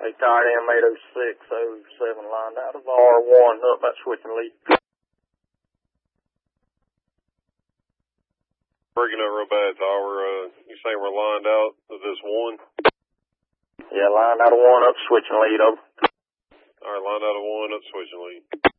Hey, tired M80607 lined out of R1 up about switching lead. Breaking up real bad, Tower. You saying we're lined out of this one? Yeah, lined out of 1 up switching lead over. Alright, lined out of 1 up switching lead.